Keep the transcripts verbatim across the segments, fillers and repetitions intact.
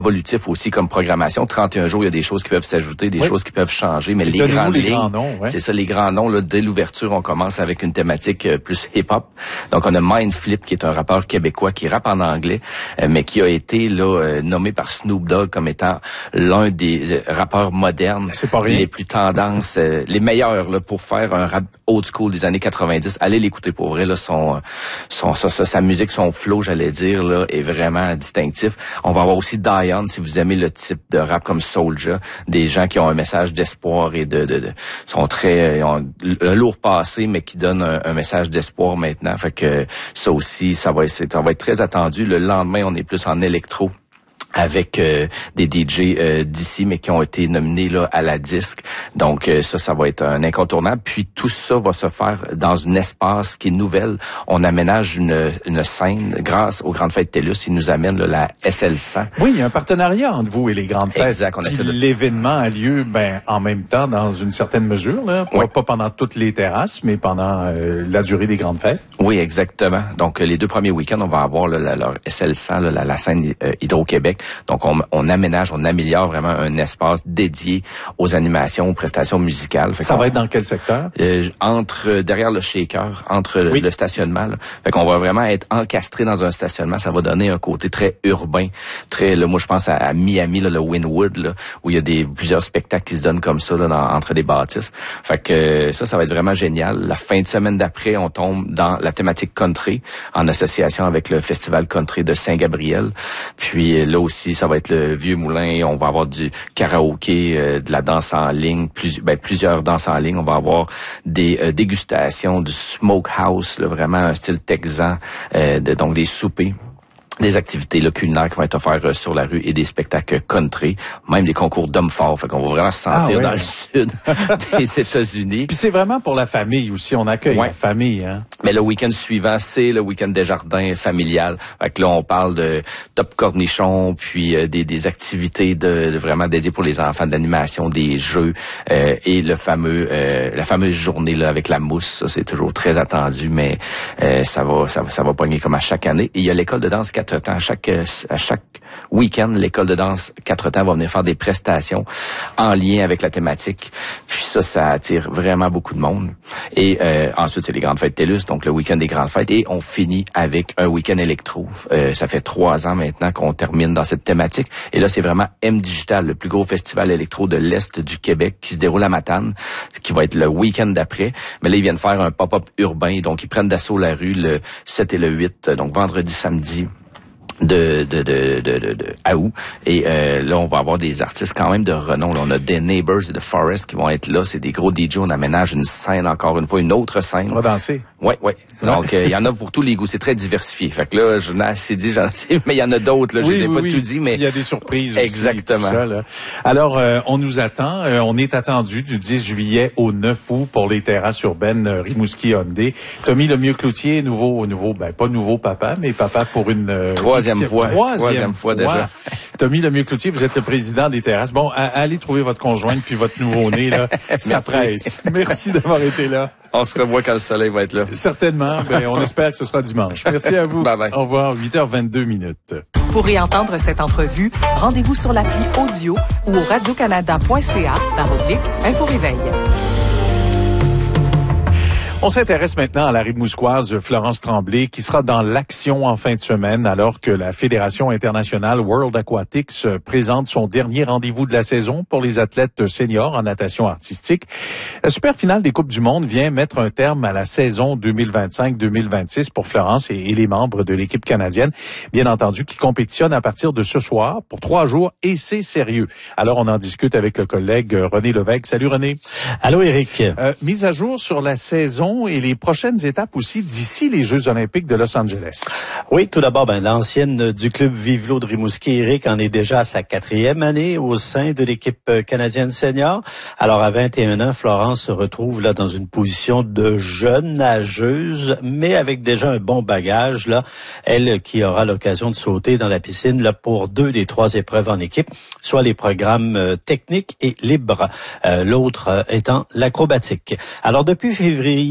évolutif aussi comme programmation. trente et un jours, il y a des choses qui peuvent s'ajouter, des oui. choses qui peuvent changer, mais et les grandes les lignes, grands noms, ouais. c'est ça, les grands noms, là, dès l'ouverture, on commence avec une thématique euh, plus hip-hop. Donc, on a Mindflip, qui est un rappeur québécois qui rappe en anglais, euh, mais qui a été là euh, nommé par Snoop Dogg comme étant l'un des euh, rappeurs modernes, c'est pas rien. les plus tendances, euh, les meilleurs là, pour faire un rap old school des années quatre-vingt-dix. Allez l'écouter pour vrai, là, son, son, son, sa, sa musique, son flow, j'allais dire, là, est vraiment distinctif. On va avoir aussi Dion, si vous aimez le type de rap comme Soulja, des gens qui ont un message d'espoir et de, de, de sont très, ils ont un lourd passé, mais qui donnent un, un message d'espoir maintenant. Fait que ça aussi, ça va, ça va être très attendu. Le lendemain, on est plus en électro, avec euh, des D J euh, d'ici, mais qui ont été nominés là à la disque. Donc euh, ça, ça va être un incontournable. Puis tout ça va se faire dans une espace qui est nouvelle. On aménage une, une scène grâce aux Grandes Fêtes TELUS. Ils nous amènent là, la S L cent. Oui, il y a un partenariat entre vous et les Grandes Fêtes. Exact. On essaie de... L'événement a lieu ben en même temps dans une certaine mesure, là, pas, oui. pas pendant toutes les terrasses, mais pendant euh, la durée des Grandes Fêtes. Oui, exactement. Donc les deux premiers week-ends, on va avoir là, la, leur S L cent, là, la, la scène euh, Hydro-Québec. Donc, on, on aménage, on améliore vraiment un espace dédié aux animations, aux prestations musicales. Fait ça va être dans quel secteur? Euh, entre, derrière le shaker, entre oui. le stationnement. Là. Fait qu'on va vraiment être encastré dans un stationnement. Ça va donner un côté très urbain, très, là, moi, je pense à, à Miami, là, le Wynwood, là, où il y a des plusieurs spectacles qui se donnent comme ça, là, dans, entre des bâtisses. Fait que ça, ça va être vraiment génial. La fin de semaine d'après, on tombe dans la thématique country, en association avec le Festival country de Saint-Gabriel. Puis là aussi, ça va être le Vieux Moulin, on va avoir du karaoké, euh, de la danse en ligne, plus, ben, plusieurs danses en ligne. On va avoir des euh, dégustations, du smokehouse, là, vraiment un style texan, euh, de, donc des soupers. Des activités là, culinaires qui vont être offertes euh, sur la rue et des spectacles country, même des concours d'hommes forts. Fait qu'on va vraiment se sentir ah, ouais. dans le sud des États-Unis. Puis c'est vraiment pour la famille aussi, on accueille ouais. la famille. Hein? Mais le week-end suivant, c'est le week-end des jardins familial. Fait que là, on parle de top cornichon, puis euh, des, des activités de, de vraiment dédiées pour les enfants, d'animation, des jeux euh, et le fameux euh, la fameuse journée là avec la mousse. Ça, c'est toujours très attendu, mais euh, ça va ça va ça va pogner comme à chaque année. Et il y a l'école de danse quatre temps. À chaque, à chaque week-end, l'école de danse quatre temps va venir faire des prestations en lien avec la thématique. Puis ça, ça attire vraiment beaucoup de monde. Et euh, ensuite, c'est les Grandes Fêtes TELUS, donc le week-end des Grandes Fêtes. Et on finit avec un week-end électro. Euh, ça fait trois ans maintenant qu'on termine dans cette thématique. Et là, c'est vraiment M Digital, le plus gros festival électro de l'Est du Québec, qui se déroule à Matane, qui va être le week-end d'après. Mais là, ils viennent faire un pop-up urbain. Donc, ils prennent d'assaut la rue le sept et le huit, donc vendredi, samedi. de de de de de, de à août et euh, là on va avoir des artistes quand même de renom. Là, on a des Neighbors et The Forest qui vont être là, c'est des gros D J. On aménage une scène, encore une fois une autre scène. On va danser. Ouais ouais. Donc il euh, y en a pour tous les goûts, c'est très diversifié. Fait que là j'en ai assez dit, j'en ai, mais il y en a d'autres là, oui, je les ai oui, pas oui. tout dit, mais il y a des surprises exactement. Aussi, tout ça, là. Alors euh, on nous attend, euh, on est attendu du dix juillet au neuf août pour les terrasses urbaines euh, Rimouski-Hyundai. Tommy Lemieux-Cloutier, nouveau nouveau ben pas nouveau papa, mais papa pour une euh, troisième une, fois. Troisième Troisième fois déjà. Tommy Lemieux-Cloutier, vous êtes le président des terrasses. Bon, à, allez trouver votre conjointe puis votre nouveau-né, là. Ça presse. Merci d'avoir été là. On se revoit quand le soleil va être là. Certainement. Ben, on espère que ce sera dimanche. Merci à vous. Bye bye. Au revoir. huit heures vingt-deux minutes. Pour réentendre cette entrevue, rendez-vous sur l'appli audio ou au radiocanada point c a barre oblique Info Réveil. On s'intéresse maintenant à la Rimouskoise Florence Tremblay qui sera dans l'action en fin de semaine alors que la Fédération internationale World Aquatics présente son dernier rendez-vous de la saison pour les athlètes seniors en natation artistique. La super finale des Coupes du Monde vient mettre un terme à la saison deux mille vingt-cinq deux mille vingt-six pour Florence et, et les membres de l'équipe canadienne, bien entendu, qui compétitionnent à partir de ce soir pour trois jours et c'est sérieux. Alors on en discute avec le collègue René Lévesque. Salut René. Allô Éric. Euh, mise à jour sur la saison et les prochaines étapes aussi d'ici les Jeux olympiques de Los Angeles. Oui, tout d'abord, ben, l'ancienne du club Vive-l'eau de Rimouski, Éric, en est déjà à sa quatrième année au sein de l'équipe canadienne senior. Alors, à vingt et un ans, Florence se retrouve là dans une position de jeune nageuse, mais avec déjà un bon bagage, là. Elle qui aura l'occasion de sauter dans la piscine, là, pour deux des trois épreuves en équipe, soit les programmes euh, techniques et libres, euh, l'autre euh, étant l'acrobatique. Alors, depuis février,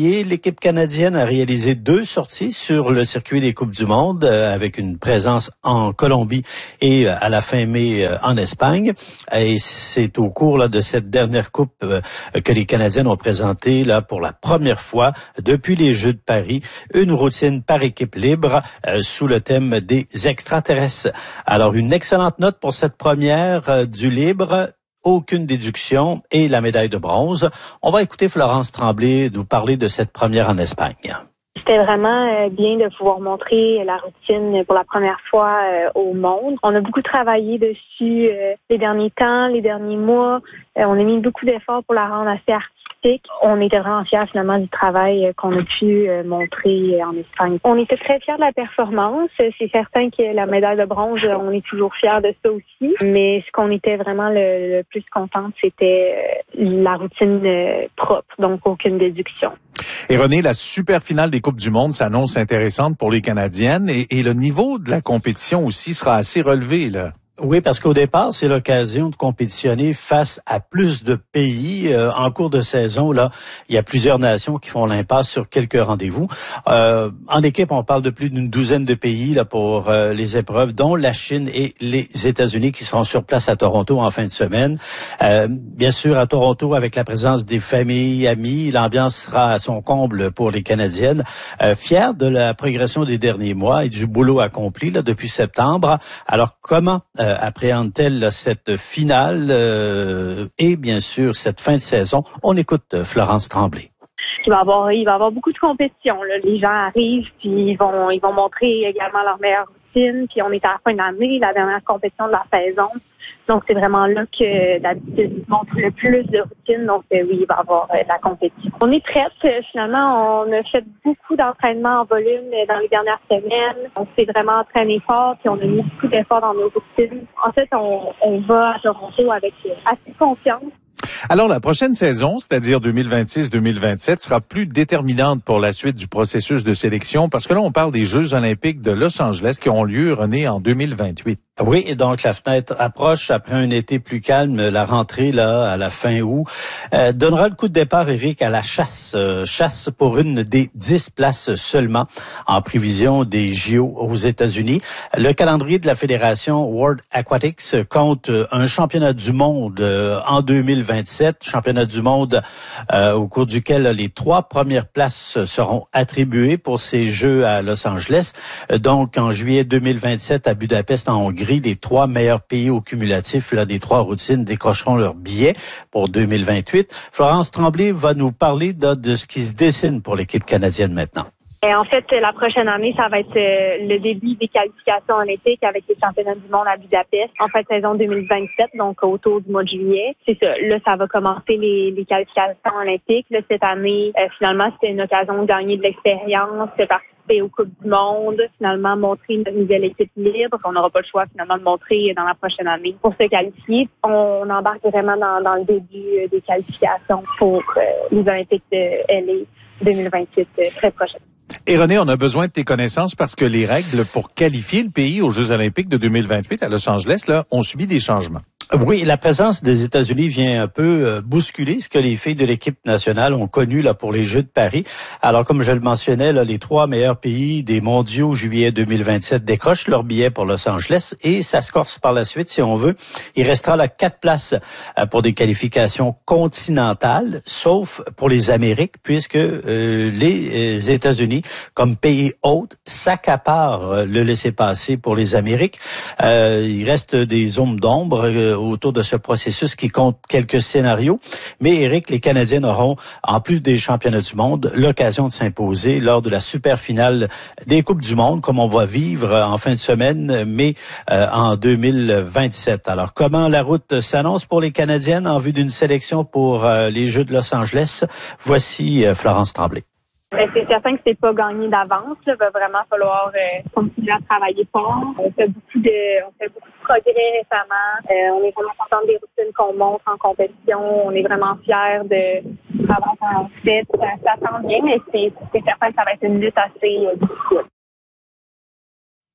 janvier, l'équipe canadienne a réalisé deux sorties sur le circuit des Coupes du Monde, euh, avec une présence en Colombie et euh, à la fin mai euh, en Espagne. Et c'est au cours là, de cette dernière Coupe euh, que les Canadiennes ont présenté là pour la première fois depuis les Jeux de Paris une routine par équipe libre euh, sous le thème des extraterrestres. Alors, une excellente note pour cette première euh, du libre. Aucune déduction et la médaille de bronze. On va écouter Florence Tremblay nous parler de cette première en Espagne. C'était vraiment euh, bien de pouvoir montrer la routine pour la première fois euh, au monde. On a beaucoup travaillé dessus euh, les derniers temps, les derniers mois. Euh, on a mis beaucoup d'efforts pour la rendre assez artistique. On était vraiment fiers finalement du travail euh, qu'on a pu euh, montrer euh, en Espagne. On était très fiers de la performance. C'est certain que la médaille de bronze, on est toujours fiers de ça aussi. Mais ce qu'on était vraiment le, le plus contente, c'était euh, la routine euh, propre, donc aucune déduction. Et René, la super finale des Coupes du Monde s'annonce intéressante pour les Canadiennes et, et le niveau de la compétition aussi sera assez relevé, là. Oui, parce qu'au départ, c'est l'occasion de compétitionner face à plus de pays. Euh, en cours de saison, là, il y a plusieurs nations qui font l'impasse sur quelques rendez-vous. Euh, en équipe, on parle de plus d'une douzaine de pays là pour euh, les épreuves, dont la Chine et les États-Unis qui seront sur place à Toronto en fin de semaine. Euh, bien sûr, à Toronto, avec la présence des familles, amis, l'ambiance sera à son comble pour les Canadiennes. Euh, fières de la progression des derniers mois et du boulot accompli là depuis septembre. Alors, comment euh, appréhende-t-elle cette finale euh, et bien sûr cette fin de saison? On écoute Florence Tremblay. Il va y avoir, il va y avoir beaucoup de compétition, là. Les gens arrivent puis ils vont, ils vont montrer également leur meilleure routine. Puis on est à la fin de l'année, la dernière compétition de la saison. Donc c'est vraiment là que d'habitude ils montrent le plus de routine. Donc euh, oui, il va y avoir euh, de la compétition. On est prête. Euh, finalement, on a fait beaucoup d'entraînement en volume euh, dans les dernières semaines. On s'est vraiment entraîné fort puis on a mis beaucoup d'efforts dans nos routines. En fait, on, on va à Toronto avec euh, assez de confiance. Alors, la prochaine saison, c'est-à-dire deux mille vingt-six deux mille vingt-sept, sera plus déterminante pour la suite du processus de sélection parce que là, on parle des Jeux olympiques de Los Angeles qui auront lieu, René, en deux mille vingt-huit. Oui, et donc la fenêtre approche après un été plus calme. La rentrée, là, à la fin août, euh, donnera le coup de départ, Éric, à la chasse. Euh, chasse pour une des dix places seulement en prévision des J O aux États-Unis. Le calendrier de la Fédération World Aquatics compte un championnat du monde euh, en deux mille vingt-sept, championnat du monde euh, au cours duquel les trois premières places seront attribuées pour ces Jeux à Los Angeles. Donc, en juillet deux mille vingt-sept, à Budapest, en Hongrie, les trois meilleurs pays au cumulatif là, des trois routines décrocheront leur billet pour deux mille vingt-huit. Florence Tremblay va nous parler de, de ce qui se dessine pour l'équipe canadienne maintenant. Et en fait, la prochaine année, ça va être euh, le début des qualifications olympiques avec les championnats du monde à Budapest en fin de saison deux mille vingt-sept, donc autour du mois de juillet. C'est ça. Là, ça va commencer les, les qualifications olympiques. Là, cette année, euh, finalement, c'était une occasion de gagner de l'expérience, de participer aux Coupes du monde, finalement montrer une nouvelle équipe libre qu'on n'aura pas le choix finalement de montrer dans la prochaine année. Pour se qualifier, on embarque vraiment dans, dans le début des qualifications pour euh, les Olympiques de L A deux mille vingt-huit, euh, très prochaine. Et René, on a besoin de tes connaissances parce que les règles pour qualifier le pays aux Jeux olympiques de deux mille vingt-huit à Los Angeles, là, ont subi des changements. Oui, la présence des États-Unis vient un peu euh, bousculer ce que les filles de l'équipe nationale ont connu là pour les Jeux de Paris. Alors, comme je le mentionnais, là, les trois meilleurs pays des mondiaux juillet deux mille vingt-sept décrochent leur billet pour Los Angeles et ça se corse par la suite, si on veut. Il restera là quatre places euh, pour des qualifications continentales, sauf pour les Amériques, puisque euh, les États-Unis, comme pays hôte, s'accaparent euh, le laissez-passer pour les Amériques. Euh, il reste des zones d'ombre euh, autour de ce processus qui compte quelques scénarios. Mais Éric, les Canadiens auront, en plus des championnats du monde, l'occasion de s'imposer lors de la super finale des Coupes du monde, comme on va vivre en fin de semaine, mais euh, en deux mille vingt-sept. Alors, comment la route s'annonce pour les Canadiennes en vue d'une sélection pour euh, les Jeux de Los Angeles? Voici euh, Florence Tremblay. Ben, c'est certain que c'est pas gagné d'avance. Il va vraiment falloir euh, continuer à travailler fort. On fait beaucoup de, on fait beaucoup de progrès récemment. Euh, on est vraiment content des routines qu'on montre en compétition. On est vraiment fiers de travail qu'on fait. Ça, ça sent bien, mais c'est, c'est certain que ça va être une lutte assez euh, difficile.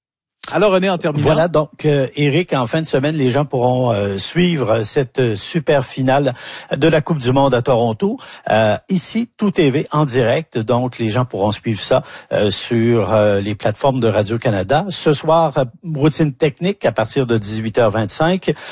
Alors René, en terminant. Voilà donc, euh, Éric, en fin de semaine, les gens pourront euh, suivre cette super finale de la Coupe du Monde à Toronto. Euh, ici, Tout T V en direct, donc les gens pourront suivre ça euh, sur euh, les plateformes de Radio-Canada. Ce soir, euh, routine technique à partir de dix-huit heures vingt-cinq.